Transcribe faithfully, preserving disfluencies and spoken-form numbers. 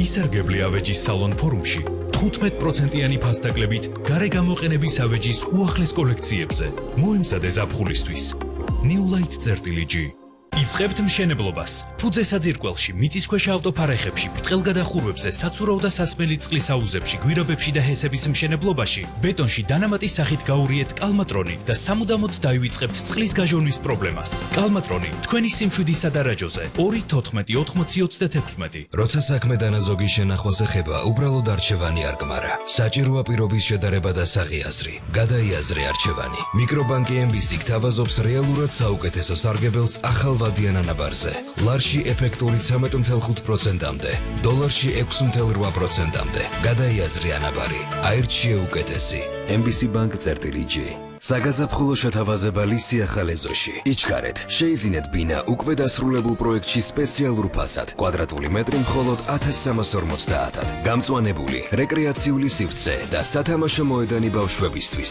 ისარგებლე ავეჯის სალონ ფორუმში თხუთმეტ პროცენტიანი ფასდაკლებით გარე გამოყენების ავეჯის უახლეს კოლექციებზე. მოემზადე ზაფხულისთვის. New Light წერტილი. იწყებთ მშენებლობას. ფუძე საძირკველში, მიწისქვეშა ავტოფარეხებში, ბრტყელგადახურვებზე, საცურაო და სასმელი წყლის აუზებში, გვირაბებში და ჰესების მშენებლობაში, ბეტონში დანამატის სახით გაურიეთ კალმატრონი და სამუდამოდ დაივიწყებთ წყლის გაჟონვის პრობლემას. კალმატრონი თქვენი სიმშვიდისა და რაჯოზე ორი თოთხმეტი ოთხმოცი ოცდაექვსი. როცა საქმე დანაზოგის შენახვას ეხება, უბრალოდ არჩევანი არ გმარა. საჭიროა პირობის შედარება და საღიაზრი. გადაიაზრე არჩევანი. მიკრობანკი ემ ბი სი გთავაზობს რეალურად საუკეთესო სარგებელს ახალ ვადიან ანაბარზე. ლარში ეფექტური ცამეტ ათი ხუთი პროცენტამდე, დოლარში ექვსი ათი ორი პროცენტამდე. გადაიაზრე ანაბარი. აირჩიე უკეთესი. ემ ბი სი ბანკ წერტილი ჯი. საგაზაფხულო შეთავაზება ლისი ახალ ეზოში. იჩქარეთ, შეიძინეთ ბინა უკვე დასრულებულ პროექტში სპეციალურ ფასად. კვადრატული მეტრი მხოლოდ ათას სამას ორმოცდაათად. გამწვანებული, რეკრეაციული სივრცე და სათამაშო მოედანი ბავშვებისთვის.